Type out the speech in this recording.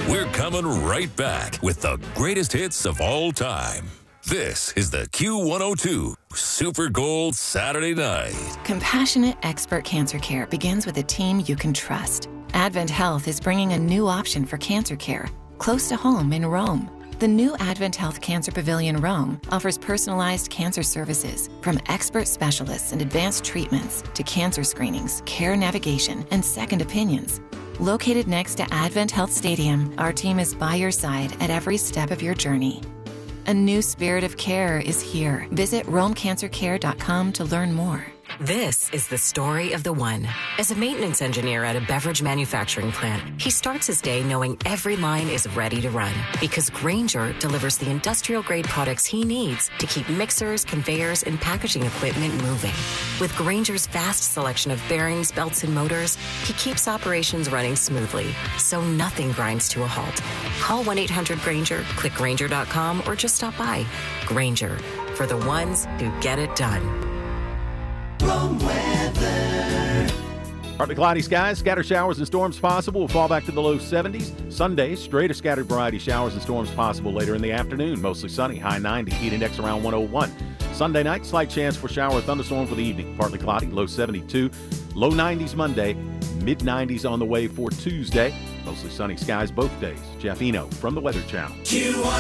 We're coming right back with the greatest hits of all time. This is the Q102 Super Gold Saturday Night. Compassionate expert cancer care begins with a team you can trust. Advent Health is bringing a new option for cancer care, close to home in Rome. The new Advent Health Cancer Pavilion Rome offers personalized cancer services, from expert specialists and advanced treatments to cancer screenings, care navigation, and second opinions. Located next to Advent Health Stadium, our team is by your side at every step of your journey. A new spirit of care is here. Visit RomeCancerCare.com to learn more. This is the story of the one. As a maintenance engineer at a beverage manufacturing plant, he starts his day knowing every line is ready to run because Grainger delivers the industrial-grade products he needs to keep mixers, conveyors, and packaging equipment moving. With Grainger's vast selection of bearings, belts, and motors, he keeps operations running smoothly, so nothing grinds to a halt. Call 1-800-GRAINGER, click Grainger.com, or just stop by. Grainger, for the ones who get it done. Partly cloudy skies, scattered showers and storms possible. Will fall back to the low 70s. Sunday, straight or scattered variety showers and storms possible later in the afternoon. Mostly sunny, high 90, heat index around 101. Sunday night, slight chance for shower or thunderstorm for the evening. Partly cloudy, low 72. Low 90s Monday, mid 90s on the way for Tuesday. Mostly sunny skies both days. Jeff Eno from the Weather Channel.